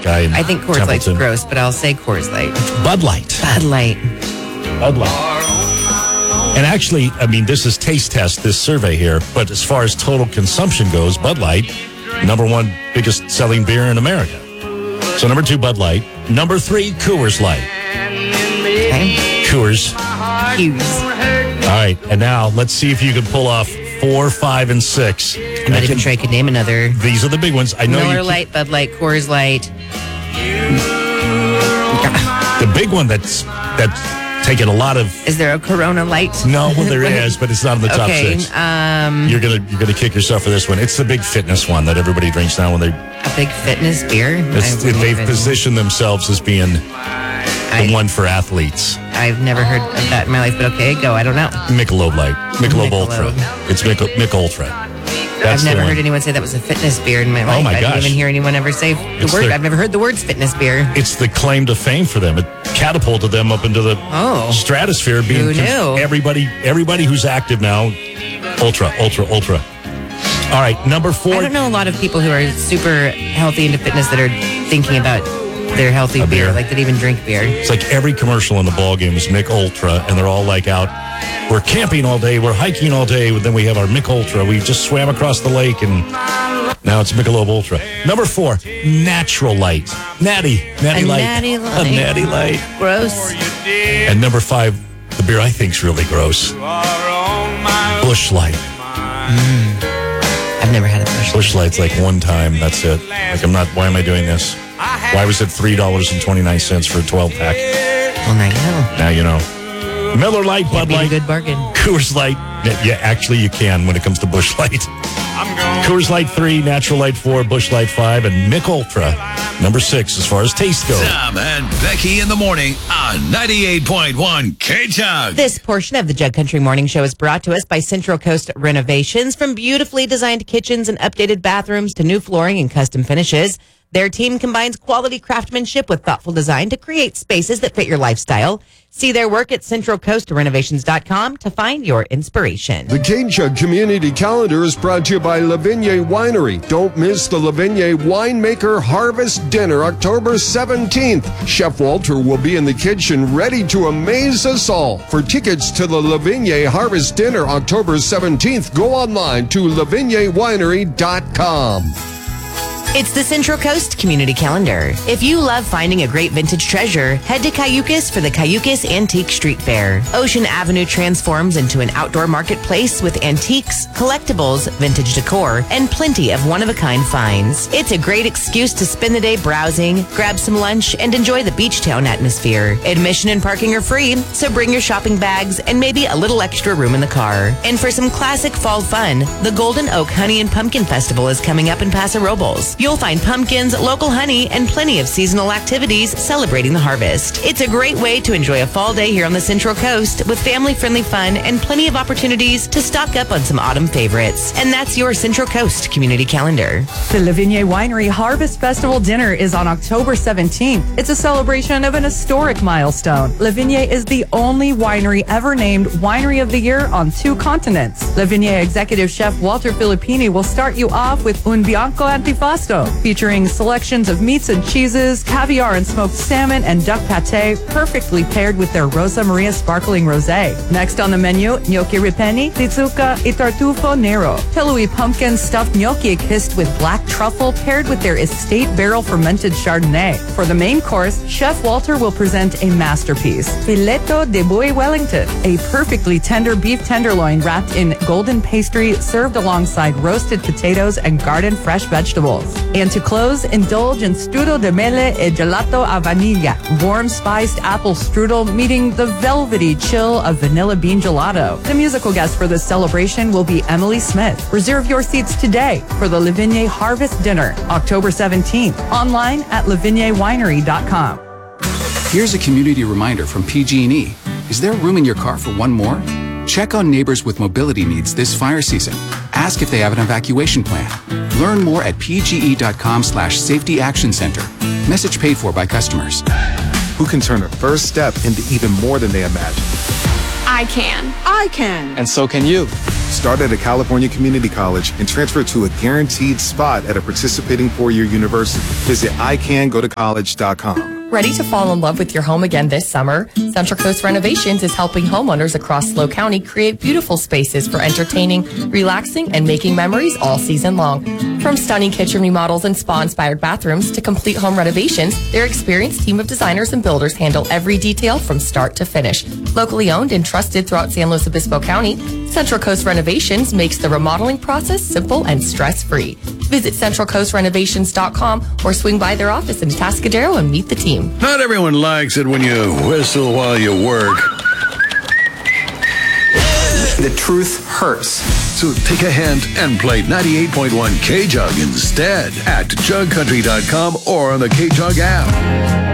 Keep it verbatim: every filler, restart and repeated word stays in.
guy in I think Coors Templeton. Light's gross, but I'll say Coors Light. Bud Light. Bud Light. Bud Light. And actually, I mean, this is taste test, this survey here, but as far as total consumption goes, Bud Light, number one biggest selling beer in America. So number two, Bud Light. Number three, Coors Light. Okay. Coors. Hughes. All right, and now let's see if you can pull off four, five, and six. I'm not even sure I could name another. These are the big ones. I know Miller you Light, Bud Light, Coors Light. The big one that's that's taken a lot of. Is there a Corona Light? No, well, there is, but it's not in the top okay, six. Um, you're gonna you're gonna kick yourself for this one. It's the big fitness one that everybody drinks now when they. a big fitness beer? It's, I wouldn't they've even- positioned themselves as being the I- one for athletes. I've never heard of that in my life, but okay, go. I don't know. Michelob Light, Michelob, Michelob. Ultra. It's Mich, Mich Ultra. That's I've never the heard one. anyone say that was a fitness beer in my life. Oh, my I gosh. didn't even hear anyone ever say the It's word. their- I've never heard the words fitness beer. It's the claim to fame for them. It catapulted them up into the Oh. stratosphere. Being Who knew? everybody, everybody who's active now, ultra, ultra, ultra. All right, number four. I don't know a lot of people who are super healthy into fitness that are thinking about their healthy A beer, beer. like that even drink beer. It's like every commercial in the ball game is Mich Ultra, and they're all like out. We're camping all day, we're hiking all day, but then we have our Mich Ultra. We just swam across the lake, and now it's Michelob Ultra. Number four, Natural Light, Natty, Natty A Light, Natty Light. a Natty Light. Gross. And number five, the beer I think's really gross, Busch Light. I've never had a Busch Light. Busch Light's like one time, that's it. Like I'm not. Why am I doing this? Why was it three dollars and twenty nine cents for a twelve pack? Well, now you know. Now you know. Miller Lite, Bud Be a Light, good bargain. Coors Light. Yeah, actually, you can when it comes to Busch Light. Coors Light three, Natural Light four, Busch Light five, and Mich Ultra number six as far as taste goes. Tom and Becky in the morning on ninety-eight point one K-Jug. This portion of the Jug Country Morning Show is brought to us by Central Coast Renovations. From beautifully designed kitchens and updated bathrooms to new flooring and custom finishes, their team combines quality craftsmanship with thoughtful design to create spaces that fit your lifestyle. See their work at central coast renovations dot com to find your inspiration. The K-Jug Community Calendar is brought to you by Lavigne Winery. Don't miss the Lavigne Winemaker Harvest Dinner, October seventeenth. Chef Walter will be in the kitchen ready to amaze us all. For tickets to the Lavigne Harvest Dinner, October seventeenth, go online to lavigne winery dot com. It's the Central Coast Community Calendar. If you love finding a great vintage treasure, head to Cayucas for the Cayucas Antique Street Fair. Ocean Avenue transforms into an outdoor marketplace with antiques, collectibles, vintage decor, and plenty of one-of-a-kind finds. It's a great excuse to spend the day browsing, grab some lunch, and enjoy the beach town atmosphere. Admission and parking are free, so bring your shopping bags and maybe a little extra room in the car. And for some classic fall fun, the Golden Oak Honey and Pumpkin Festival is coming up in Paso Robles. You'll find pumpkins, local honey, and plenty of seasonal activities celebrating the harvest. It's a great way to enjoy a fall day here on the Central Coast with family-friendly fun and plenty of opportunities to stock up on some autumn favorites. And that's your Central Coast Community Calendar. The Lavigne Winery Harvest Festival Dinner is on October seventeenth. It's a celebration of an historic milestone. Lavigne is the only winery ever named Winery of the Year on two continents. Lavigne Executive Chef Walter Filippini will start you off with Un Bianco Antipasto, featuring selections of meats and cheeses, caviar and smoked salmon, and duck pate, perfectly paired with their Rosa Maria sparkling rosé. Next on the menu, gnocchi ripenni, pizzuca, e tartufo nero, pillowy pumpkin stuffed gnocchi kissed with black truffle, paired with their estate barrel fermented Chardonnay. For the main course, Chef Walter will present a masterpiece, Filetto de Bui Wellington, a perfectly tender beef tenderloin wrapped in golden pastry, served alongside roasted potatoes and garden fresh vegetables. And to close, indulge in strudel de mele e gelato a vaniglia, warm spiced apple strudel meeting the velvety chill of vanilla bean gelato. The musical guest for this celebration will be Emily Smith. Reserve your seats today for the Lavigne Harvest Dinner, October seventeenth, online at lavigne winery dot com. Here's a community reminder from P G and E. Is there room in your car for one more? Check on neighbors with mobility needs this fire season. Ask if they have an evacuation plan. Learn more at pge.com slash safety action center. Message paid for by customers. Who can turn a first step into even more than they imagined. I can. I can. And so can you. Start at a California community college and transfer to a guaranteed spot at a participating four-year university. Visit I can go to college dot com. Ready to fall in love with your home again this summer? Central Coast Renovations is helping homeowners across SLO County create beautiful spaces for entertaining, relaxing, and making memories all season long. From stunning kitchen remodels and spa-inspired bathrooms to complete home renovations, their experienced team of designers and builders handle every detail from start to finish. Locally owned and trusted throughout San Luis Obispo County, Central Coast Renovations makes the remodeling process simple and stress-free. Visit central coast renovations dot com or swing by their office in Atascadero and meet the team. Not everyone likes it when you whistle while you work. The truth hurts. So take a hint and play ninety-eight point one K-Jug instead at jug country dot com or on the K-Jug app.